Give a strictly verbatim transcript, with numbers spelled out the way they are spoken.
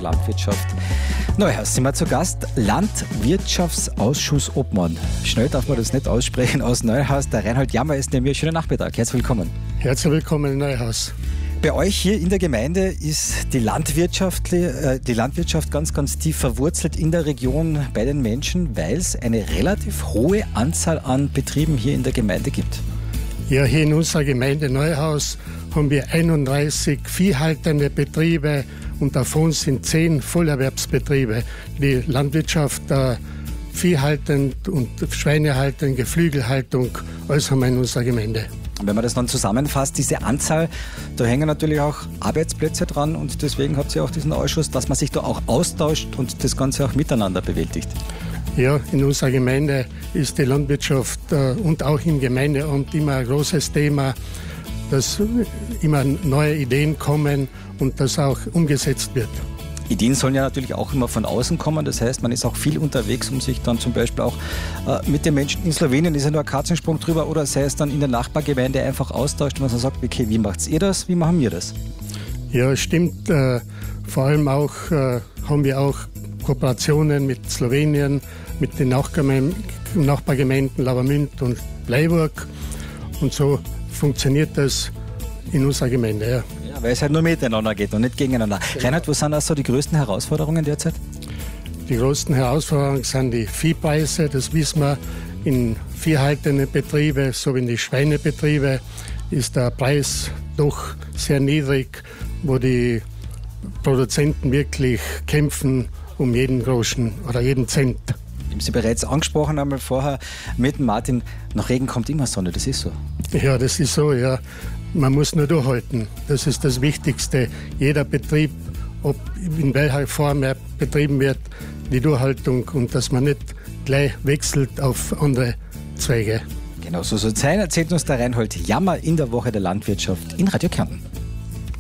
Landwirtschaft Neuhaus sind wir zu Gast. Landwirtschaftsausschussobmann. Schnell darf man das nicht aussprechen aus Neuhaus. Der Reinhold Jammer ist neben mir. Schönen Nachmittag. Herzlich willkommen. Herzlich willkommen in Neuhaus. Bei euch hier in der Gemeinde ist die Landwirtschaft, äh, die Landwirtschaft ganz, ganz tief verwurzelt in der Region bei den Menschen, weil es eine relativ hohe Anzahl an Betrieben hier in der Gemeinde gibt. Ja, hier in unserer Gemeinde Neuhaus haben wir einunddreißig viehhaltende Betriebe und davon sind zehn Vollerwerbsbetriebe. Die Landwirtschaft, äh, Viehhaltung und Schweinehaltung, Geflügelhaltung, alles haben wir in unserer Gemeinde. Wenn man das dann zusammenfasst, diese Anzahl, da hängen natürlich auch Arbeitsplätze dran und deswegen habt ihr auch diesen Ausschuss, dass man sich da auch austauscht und das Ganze auch miteinander bewältigt. Ja, in unserer Gemeinde ist die Landwirtschaft äh, und auch im Gemeindeamt immer ein großes Thema, dass immer neue Ideen kommen und das auch umgesetzt wird. Ideen sollen ja natürlich auch immer von außen kommen, das heißt, man ist auch viel unterwegs, um sich dann zum Beispiel auch äh, mit den Menschen in Slowenien, ist ja nur ein Katzensprung drüber, oder sei es dann in der Nachbargemeinde einfach austauscht und man sagt, okay, wie macht ihr das, wie machen wir das? Ja, stimmt. Äh, vor allem auch äh, haben wir auch Kooperationen mit Slowenien, mit den Nachbargemeinden Lavamünd und Bleiburg, und so funktioniert das in unserer Gemeinde. Ja. Ja, weil es halt nur miteinander geht und nicht gegeneinander. Ja. Reinhard, was sind also die größten Herausforderungen derzeit? Die größten Herausforderungen sind die Viehpreise, das wissen wir. In viehhaltenden Betrieben, so wie in die Schweinebetriebe, ist der Preis doch sehr niedrig, wo die Produzenten wirklich kämpfen um jeden Groschen oder jeden Cent. Ich habe Sie bereits angesprochen einmal vorher mit Martin, nach Regen kommt immer Sonne, das ist so. Ja, das ist so, ja. Man muss nur durchhalten. Das ist das Wichtigste. Jeder Betrieb, ob in welcher Form er betrieben wird, die Durchhaltung und dass man nicht gleich wechselt auf andere Zweige. Genau so soll es sein, erzählt uns der Reinhold Jammer in der Woche der Landwirtschaft in Radio Kärnten.